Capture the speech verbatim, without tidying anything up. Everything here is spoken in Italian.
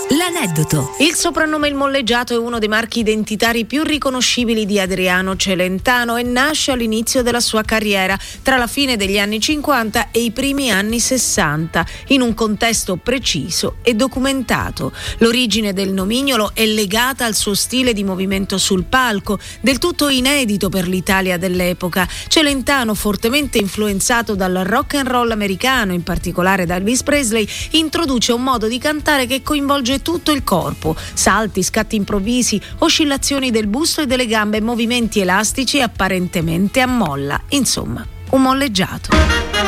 L'aneddoto. Il soprannome Il Molleggiato è uno dei marchi identitari più riconoscibili di Adriano Celentano e nasce all'inizio della sua carriera, tra la fine degli anni cinquanta e i primi anni sessanta, in un contesto preciso e documentato. L'origine del nomignolo è legata al suo stile di movimento sul palco, del tutto inedito per l'Italia dell'epoca. Celentano, fortemente influenzato dal rock and roll americano, in particolare da Elvis Presley, introduce un modo di cantare che coinvolge tutto il corpo: salti, scatti improvvisi, oscillazioni del busto e delle gambe, movimenti elastici apparentemente a molla. Insomma, un molleggiato.